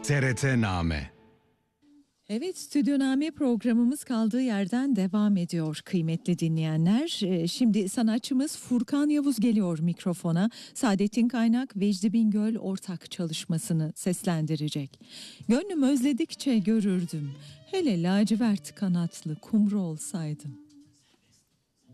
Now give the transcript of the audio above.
TRT-Name. Evet, Stüdyoname programımız kaldığı yerden devam ediyor kıymetli dinleyenler. Şimdi sanatçımız Furkan Yavuz geliyor mikrofona. Saadettin Kaynak, Vecdi Bingöl ortak çalışmasını seslendirecek. Gönlüm özledikçe görürdüm, hele lacivert kanatlı kumru olsaydım.